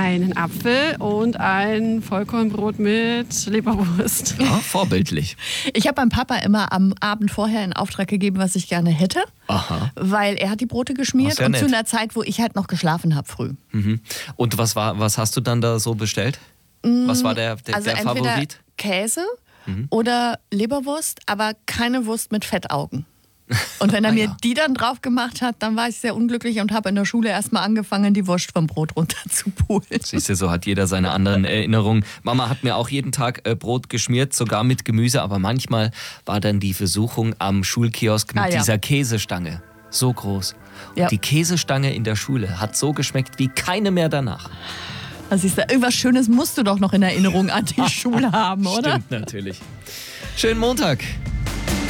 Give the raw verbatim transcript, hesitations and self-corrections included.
einen Apfel und ein Vollkornbrot mit Leberwurst. Ja, vorbildlich. Ich habe meinem Papa immer am Abend vorher in Auftrag gegeben, was ich gerne hätte. Aha. Weil er hat die Brote geschmiert ja und nett. zu einer Zeit, wo ich halt noch geschlafen habe früh. Mhm. Und was war, was hast du dann da so bestellt? Was war der, der, Also der entweder Favorit? Käse Mhm. oder Leberwurst, aber keine Wurst mit Fettaugen. Und wenn er Ah, mir ja. die dann drauf gemacht hat, dann war ich sehr unglücklich und habe in der Schule erstmal angefangen, die Wurst vom Brot runterzupulen. Siehst du, so hat jeder seine anderen Erinnerungen. Mama hat mir auch jeden Tag äh, Brot geschmiert, sogar mit Gemüse, aber manchmal war dann die Versuchung am Schulkiosk mit Ah, ja. dieser Käsestange. So groß. Ja. Und die Käsestange in der Schule hat so geschmeckt wie keine mehr danach. Also siehst du, irgendwas Schönes musst du doch noch in Erinnerung an die Schule haben, oder? Stimmt natürlich. Schönen Montag.